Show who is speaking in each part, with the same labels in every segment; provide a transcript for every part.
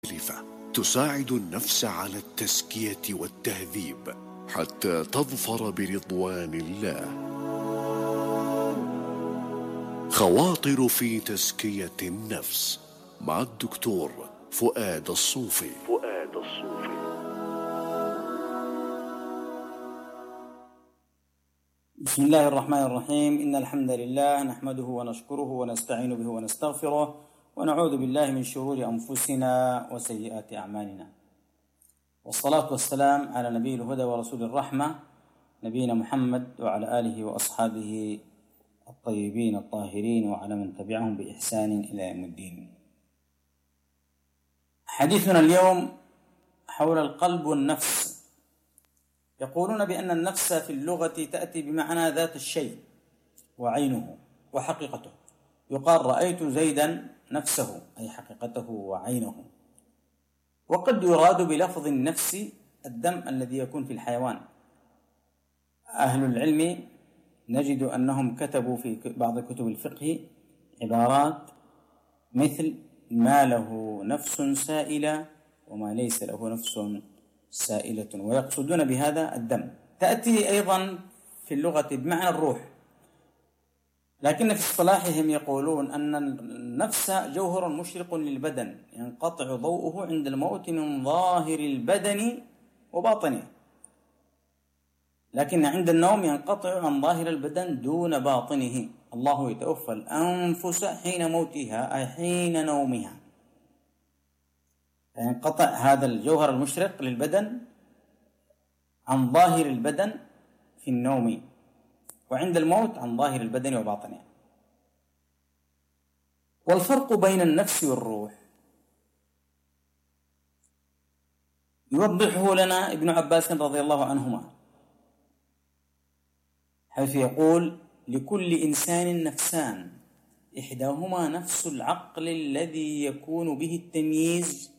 Speaker 1: مختلفة تساعد النفس على التزكية والتهذيب حتى تظفر برضوان الله. خواطر في تزكية النفس مع الدكتور فؤاد الصوفي.
Speaker 2: بسم الله الرحمن الرحيم. إن الحمد لله نحمده ونشكره ونستعين به ونستغفره ونعوذ بالله من شرور أنفسنا وسيئات أعمالنا، والصلاة والسلام على نبي الهدى ورسول الرحمة نبينا محمد وعلى آله وأصحابه الطيبين الطاهرين وعلى من تبعهم بإحسان إلى يوم الدين. حديثنا اليوم حول القلب والنفس. يقولون بأن النفس في اللغة تأتي بمعنى ذات الشيء وعينه وحقيقته. يقال رأيت زيدا نفسه أي حقيقته وعينه. وقد يراد بلفظ النفس الدم الذي يكون في الحيوان. أهل العلم نجد أنهم كتبوا في بعض كتب الفقه عبارات مثل ما له نفس سائلة وما ليس له نفس سائلة، ويقصدون بهذا الدم. تأتي أيضا في اللغة بمعنى الروح، لكن في اصطلاحهم يقولون أن النفس جوهر مشرق للبدن ينقطع ضوءه عند الموت من ظاهر البدن وباطنه، لكن عند النوم ينقطع عن ظاهر البدن دون باطنه. الله يتوفى الأنفس حين موتها أي حين نومها، ينقطع هذا الجوهر المشرق للبدن عن ظاهر البدن في النوم، وعند الموت عن ظاهر البدن وباطنه. والفرق بين النفس والروح يوضحه لنا ابن عباس رضي الله عنهما، حيث يقول: لكل إنسان نفسان، إحداهما نفس العقل الذي يكون به التمييز،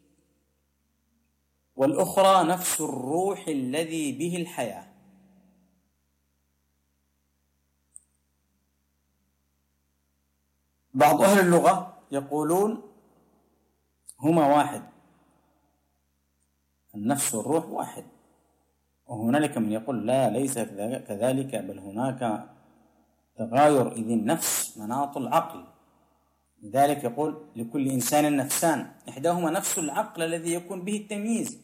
Speaker 2: والأخرى نفس الروح الذي به الحياة. بعض أهل اللغة يقولون هما واحد، النفس والروح واحد، وهنالك من يقول لا ليس كذلك، بل هناك تغاير، إذ النفس مناط العقل. لذلك يقول لكل إنسان نفسان، إحداهما نفس العقل الذي يكون به التمييز،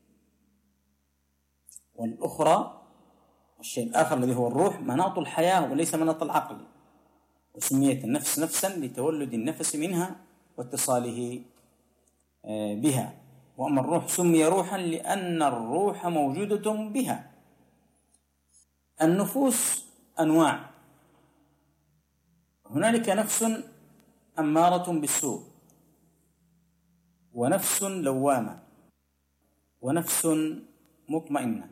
Speaker 2: والأخرى الشيء الآخر الذي هو الروح مناط الحياة وليس مناط العقل. وسميت النفس نفسا لتولد النفس منها واتصاله بها، وأما الروح سمي روحا لأن الروح موجودة بها. النفوس أنواع، هنالك نفس أمارة بالسوء، ونفس لوامة، ونفس مطمئنة.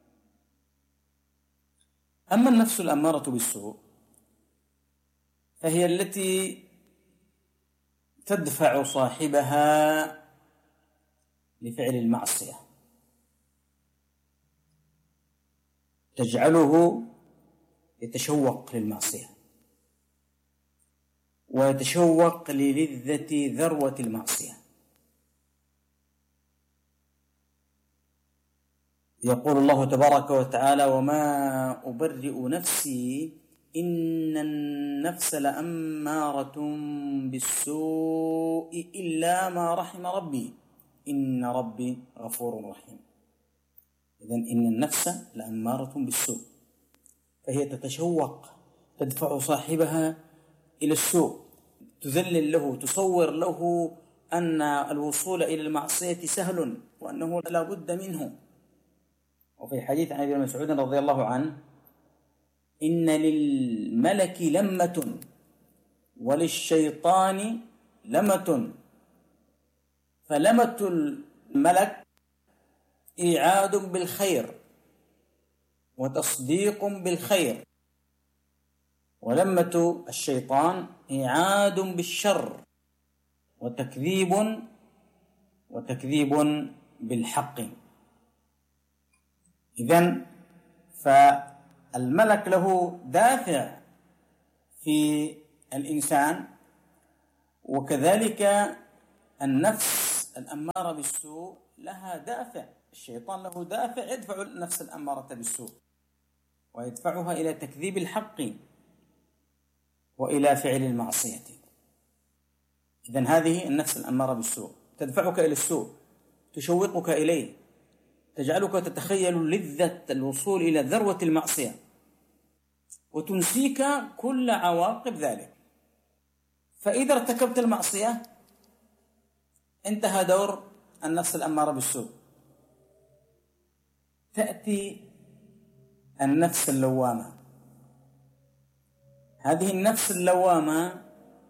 Speaker 2: أما النفس الأمارة بالسوء فهي التي تدفع صاحبها لفعل المعصية، تجعله يتشوق للمعصية ويتشوق للذة ذروة المعصية. يقول الله تبارك وتعالى: وما أبرئ نفسي إن النفس لأمارة بالسوء إلا ما رحم ربي إن ربي غفور رحيم. إذن إن النفس لأمارة بالسوء، فهي تتشوق، تدفع صاحبها إلى السوء، تذلل له، تصور له أن الوصول إلى المعصية سهل وأنه لا بد منه. وفي حديث عن ابن مسعود رضي الله عنه: إن للملك لمة وللشيطان لمة، فلمة الملك إيعاد بالخير وتصديق بالخير، ولمة الشيطان إيعاد بالشر وتكذيب بالحق. إذن فالملك له دافع في الإنسان، وكذلك النفس الأمارة بالسوء لها دافع، الشيطان له دافع يدفع النفس الأمارة بالسوء ويدفعها إلى تكذيب الحق وإلى فعل المعصية. إذن هذه النفس الأمارة بالسوء تدفعك إلى السوء، تشوقك إليه، تجعلك تتخيل لذة الوصول إلى ذروة المعصية وتنسيك كل عواقب ذلك. فإذا ارتكبت المعصية انتهى دور النفس الأمارة بالسوء، تأتي النفس اللوامة. هذه النفس اللوامة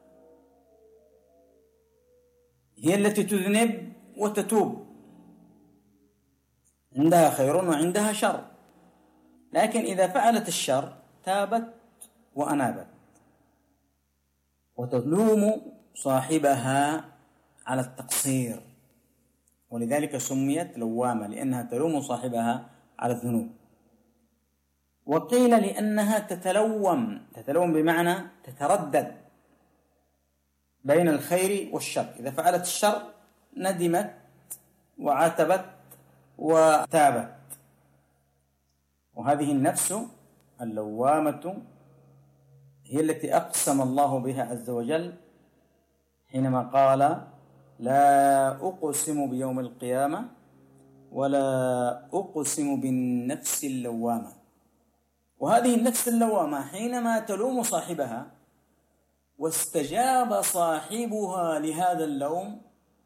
Speaker 2: هي التي تذنب وتتوب، عندها خير وعندها شر، لكن إذا فعلت الشر تابت وأنابت وتلوم صاحبها على التقصير، ولذلك سميت لوامة لأنها تلوم صاحبها على الذنوب. وقيل لأنها تتلوم بمعنى تتردد بين الخير والشر، إذا فعلت الشر ندمت وعاتبت وتابت. وهذه النفس اللوامة هي التي أقسم الله بها عز وجل حينما قال: لا أقسم بيوم القيامة ولا أقسم بالنفس اللوامة. وهذه النفس اللوامة حينما تلوم صاحبها واستجاب صاحبها لهذا اللوم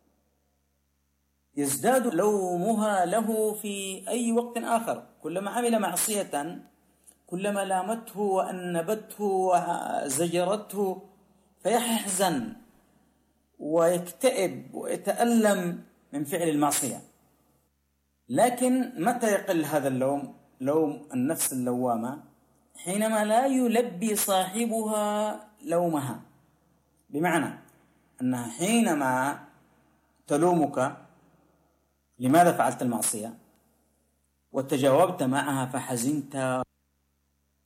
Speaker 2: يزداد لومها له في أي وقت آخر، كلما عمل معصية كلما لامته وأنبته وزجرته فيحزن ويكتئب ويتألم من فعل المعصية. لكن متى يقل هذا اللوم، لوم النفس اللوامة؟ حينما لا يلبي صاحبها لومها، بمعنى أنها حينما تلومك لماذا فعلت المعصية وتجاوبت معها فحزنت